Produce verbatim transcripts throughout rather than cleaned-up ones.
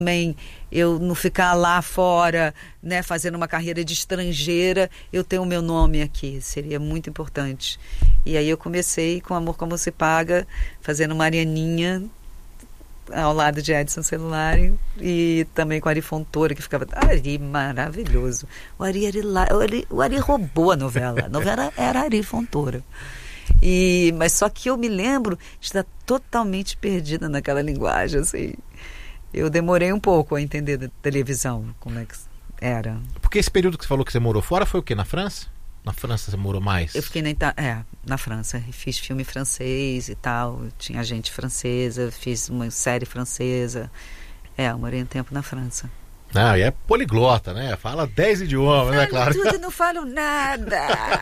também eu não ficar lá fora, né, fazendo uma carreira de estrangeira, eu tenho o meu nome aqui, seria muito importante. E aí eu comecei com Amor Como Se Paga, fazendo Marianinha, ao lado de Edson Celulari, e também com Ari Fontoura, que ficava... Ari, maravilhoso. O Ari, Ari, o Ari, o Ari roubou a novela. A novela era Ari Fontoura. E, mas só que eu me lembro de estar totalmente perdida naquela linguagem, assim. Eu demorei um pouco a entender da televisão, como é que era. Porque esse período que você falou que você morou fora foi o quê? Na França? Na França você morou mais? Eu fiquei na, Ita- é, na França. Fiz filme francês e tal. Tinha gente francesa, fiz uma série francesa. É, eu morei um tempo na França. Não, e é poliglota, né? Fala dez idiomas, né, claro? Tudo, não falo nada.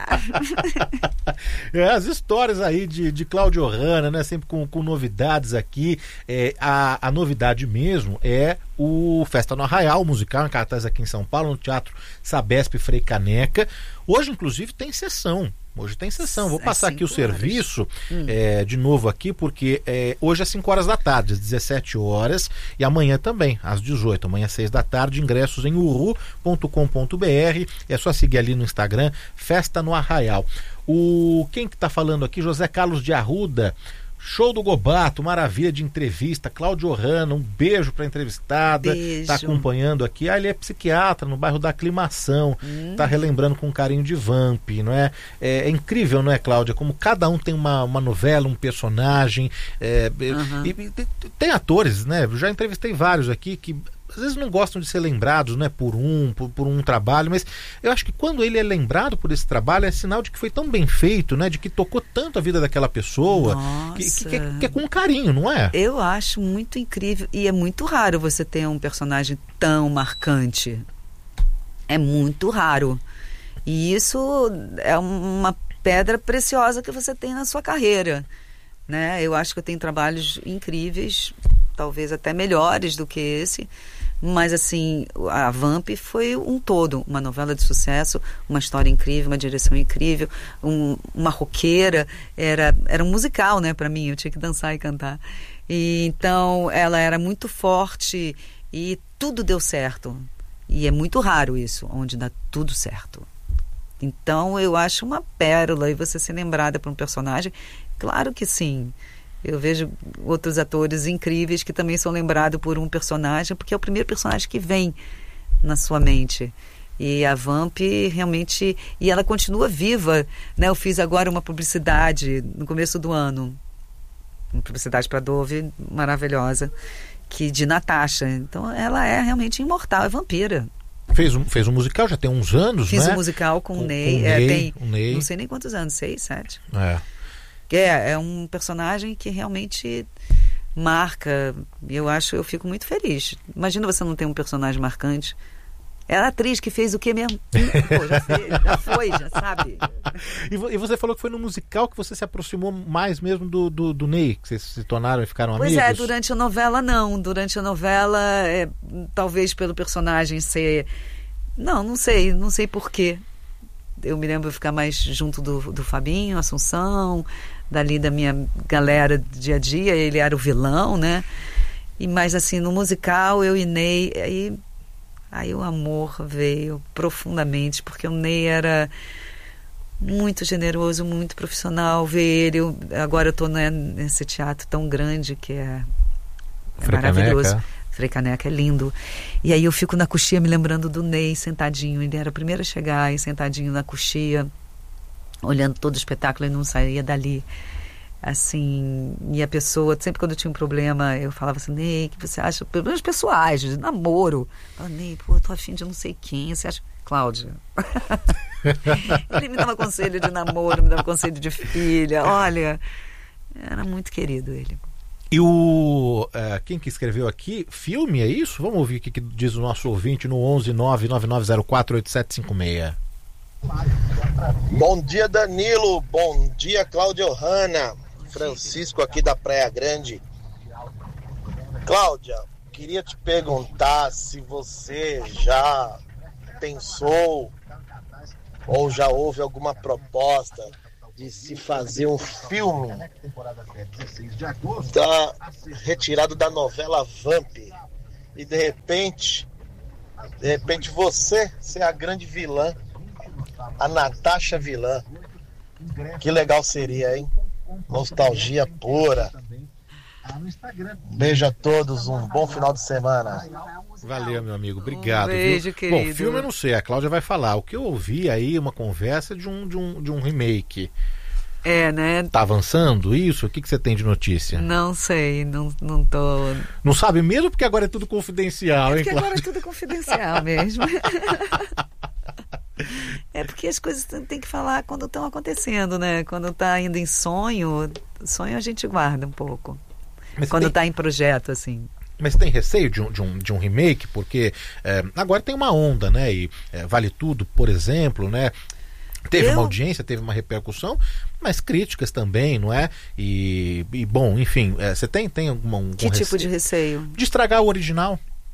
É, as histórias aí de, de Cláudia Ohana, né? Sempre com, com novidades aqui. É, a, a novidade mesmo é o Festa no Arraial, musical em cartaz aqui em São Paulo, no Teatro Sabesp Frei Caneca. Hoje, inclusive, tem sessão. Hoje tem sessão. Vou passar aqui o serviço hum. é, de novo aqui, porque é, hoje é cinco horas da tarde, às dezessete horas, e amanhã também, às dezoito, amanhã às seis da tarde, ingressos em uru ponto com ponto br. É só seguir ali no Instagram, Festa no Arraial. O, quem que tá falando aqui? José Carlos de Arruda. Show do Gobato, maravilha de entrevista. Cláudia Ohana, um beijo para a entrevistada. Beijo. Tá acompanhando aqui. Ah, ele é psiquiatra no bairro da Aclimação. Hum. Tá relembrando com carinho de Vamp, não é? É, é incrível, não é, Cláudia? Como cada um tem uma, uma novela, um personagem. É, uhum. e, e, tem atores, né? Eu já entrevistei vários aqui que às vezes não gostam de ser lembrados, né, por um, por, por um trabalho, mas eu acho que quando ele é lembrado por esse trabalho é sinal de que foi tão bem feito, né, de que tocou tanto a vida daquela pessoa, que, que, que, é, que é com carinho, não é? Eu acho muito incrível, e é muito raro você ter um personagem tão marcante. É muito raro. E isso é uma pedra preciosa que você tem na sua carreira, né? Eu acho que eu tenho trabalhos incríveis, talvez até melhores do que esse, mas assim, a Vamp foi um todo, uma novela de sucesso, uma história incrível, uma direção incrível, um, uma roqueira, era, era um musical, né, para mim, eu tinha que dançar e cantar, e então ela era muito forte e tudo deu certo, e é muito raro isso, onde dá tudo certo. Então eu acho uma pérola, e você ser lembrada por um personagem, claro que sim. Eu vejo outros atores incríveis que também são lembrados por um personagem, porque é o primeiro personagem que vem na sua mente. E a Vamp realmente... E ela continua viva, né? Eu fiz agora uma publicidade no começo do ano. Uma publicidade para Dove, maravilhosa, que de Natasha. Então ela é realmente imortal, é vampira. Fez um, fez um musical, já tem uns anos, Fiz né? um musical com, com o Ney. Com é, Ney, tem, o Ney. Não sei nem quantos anos, seis, sete. É. É, é um personagem que realmente marca. Eu acho, eu fico muito feliz. Imagina você não ter um personagem marcante. É a atriz que fez o que mesmo? Pô, já, fez, já foi, já sabe. E você falou que foi no musical que você se aproximou mais mesmo do, do, do Ney, que vocês se tornaram e ficaram pois amigos? Pois é, durante a novela não. Durante a novela, é, talvez pelo personagem ser... Não, não sei, não sei porquê. Eu me lembro de ficar mais junto do, do Fabinho, Assunção, dali da minha galera do dia a dia, ele era o vilão, né? E mais assim, no musical, eu e Ney, aí, aí o amor veio profundamente, porque o Ney era muito generoso, muito profissional, ver ele, eu, agora eu estou né, nesse teatro tão grande que é, é maravilhoso. Frei Caneca é lindo. E aí eu fico na coxia me lembrando do Ney sentadinho. Ele era o primeiro a chegar e sentadinho na coxia, olhando todo o espetáculo e não saía dali. Assim, e a pessoa, sempre quando eu tinha um problema, eu falava assim, Ney, o que você acha? Problemas pessoais, de namoro. Eu falava, Ney, pô, eu tô afim de não sei quem. Você acha? Cláudia. Ele me dava conselho de namoro, me dava conselho de filha. Olha, era muito querido ele. E o uh, quem que escreveu aqui, filme, é isso? Vamos ouvir o que, que diz o nosso ouvinte no onze nove nove nove zero quatro oito sete cinco seis. Bom dia, Danilo. Bom dia, Cláudia Ohana. Francisco aqui da Praia Grande. Cláudia, queria te perguntar se você já pensou ou já houve alguma proposta de se fazer um filme da, retirado da novela Vamp. e de repente, de repente você ser a grande vilã, a Natasha vilã. Que legal seria, hein? Nostalgia pura. Beijo a todos, um bom final de semana. Valeu, meu amigo, obrigado. Um beijo, viu? querido. Bom, filme eu não sei, a Cláudia vai falar. O que eu ouvi aí, uma conversa de um, de um, de um remake. É, né? Tá avançando isso? O que, que você tem de notícia? Não sei, não, não tô... Não sabe mesmo porque agora é tudo confidencial, É hein, porque Cláudia? agora é tudo confidencial mesmo. É porque as coisas tem que falar quando estão acontecendo, né? Quando tá indo em sonho, sonho a gente guarda um pouco. Mas quando tem... tá em projeto, assim. Mas tem receio de um, de um, de um remake? Porque é, agora tem uma onda, né? E é, Vale Tudo, por exemplo, né? Teve Eu... uma audiência, teve uma repercussão, mas críticas também, não é? E, e bom, enfim, é, você tem, tem alguma, algum Que tipo receio de receio? de estragar o original?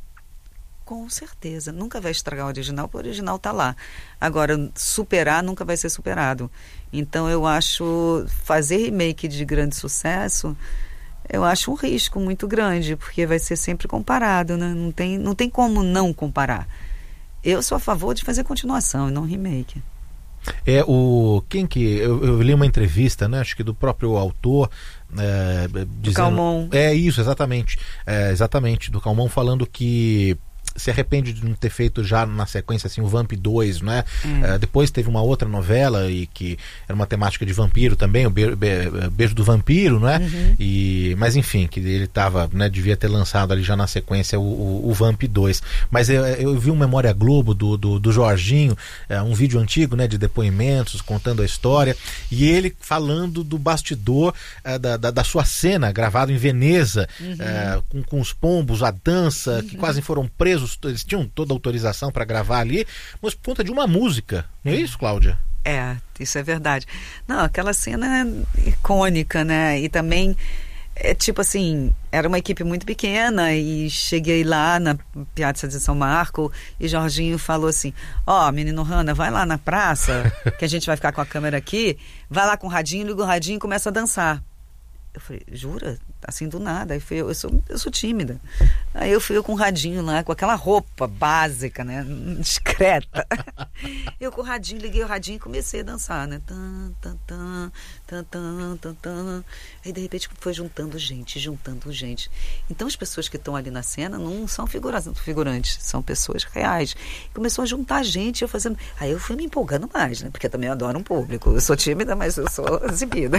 Com certeza. Nunca vai estragar o original, porque o original tá lá. Agora, superar nunca vai ser superado. Então, eu acho fazer remake de grande sucesso, eu acho um risco muito grande, porque vai ser sempre comparado, né? Não tem, não tem como não comparar. Eu sou a favor de fazer continuação e não remake. É o quem que eu, eu li uma entrevista, né? Acho que do próprio autor, é, dizendo, Calmon. É isso, exatamente, é, exatamente do Calmon, falando que se arrepende de não ter feito já na sequência assim o Vamp dois, né? É. É, depois teve uma outra novela e que era uma temática de vampiro também, o Be Be Beijo do Vampiro, né? Uhum. E, mas enfim, que ele tava, né, devia ter lançado ali já na sequência o, o, o Vamp dois. Mas eu, eu vi um Memória Globo do, do, do Jorginho, é, um vídeo antigo, né, de depoimentos contando a história, e ele falando do bastidor é, da, da, da sua cena, gravado em Veneza, uhum. é, com, com os pombos, a dança, uhum. que quase foram presos. Eles tinham toda a autorização para gravar ali, mas por conta de uma música, não é isso, Cláudia? É, isso é verdade. Não, aquela cena é icônica, né? E também, é tipo assim, era uma equipe muito pequena e cheguei lá na Piazza de São Marco e Jorginho falou assim, ó, oh, menino Hanna, vai lá na praça, que a gente vai ficar com a câmera aqui, vai lá com o radinho, liga o radinho e começa a dançar. Eu falei, jura? Assim, do nada. Aí fui eu, eu sou, eu sou tímida. Aí eu fui eu com o radinho lá, com aquela roupa básica, né? Discreta. Eu com o radinho, liguei o radinho e comecei a dançar, né? Tan, tan, tan, tan, tan, tan, tan. Aí, de repente, foi juntando gente, juntando gente. Então, as pessoas que estão ali na cena não são figurantes, são pessoas reais. Começou a juntar gente, eu fazendo... Aí eu fui me empolgando mais, né? Porque eu também adoro um público. Eu sou tímida, mas eu sou exibida.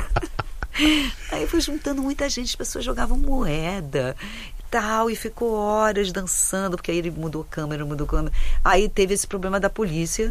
Aí foi juntando muita gente, as pessoas jogavam moeda e tal, e ficou horas dançando, porque aí ele mudou a câmera, mudou a câmera. Aí teve esse problema da polícia,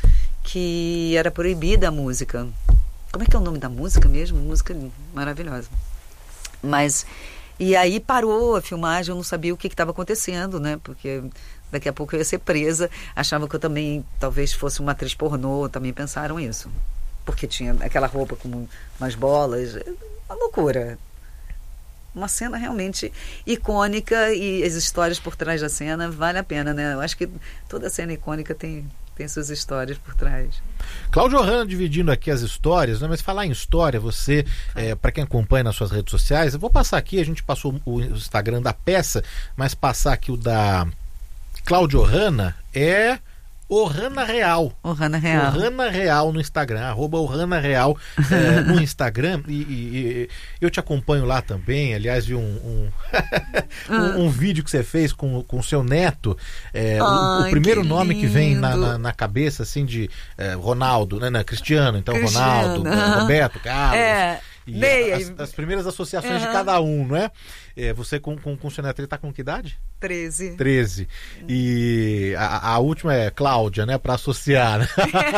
que era proibida a música. Como é que é o nome da música mesmo? Música maravilhosa. Mas, e aí parou a filmagem, eu não sabia o que estava acontecendo, né? Porque daqui a pouco eu ia ser presa, achavam que eu também talvez fosse uma atriz pornô, também pensaram isso. Porque tinha aquela roupa com umas bolas, uma loucura. Uma cena realmente icônica e as histórias por trás da cena vale a pena, né? Eu acho que toda cena icônica tem, tem suas histórias por trás. Cláudio Hanna dividindo aqui as histórias, né? Mas falar em história, você, é, para quem acompanha nas suas redes sociais, eu vou passar aqui, a gente passou o Instagram da peça, mas passar aqui o da Cláudio Hanna é... O Hanna Real. O Hanna Real. O Hanna Real no Instagram, arroba o Hanna Real é, no Instagram. E, e, e eu te acompanho lá também. Aliás, vi um, um, um, um vídeo que você fez com o com seu neto. É, Ai, o, o primeiro que nome que vem na, na, na cabeça, assim, de é, Ronaldo, né? Não, Cristiano, então Cristiano. Ronaldo, uh-huh. Roberto, Carlos. É. E as, as primeiras associações uhum. de cada um, não é? é você com, com, com o seu neto, ele tá com que idade? treze. treze. E a, a última é Cláudia, né? Pra associar, né?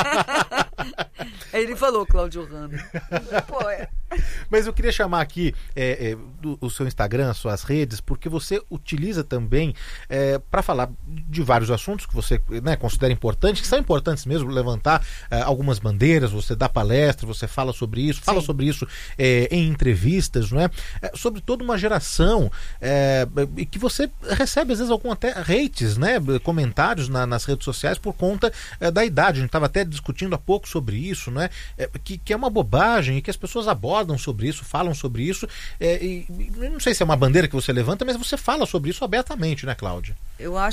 Ele falou Cláudio Hanna. Pô, é. Mas eu queria chamar aqui é, é, do, o seu Instagram, as suas redes, porque você utiliza também é, para falar de vários assuntos que você, né, considera importantes, que são importantes mesmo, levantar é, algumas bandeiras, você dá palestra, você fala sobre isso, fala Sim. sobre isso é, em entrevistas, não é? É, sobre toda uma geração é, que você recebe às vezes algum até hates, né, comentários na, nas redes sociais por conta é, da idade. A gente estava até discutindo há pouco sobre isso, né, é, que, que é uma bobagem e que as pessoas abordam abordam sobre isso, falam sobre isso, é, e, e não sei se é uma bandeira que você levanta, mas você fala sobre isso abertamente, né, Cláudia? Eu acho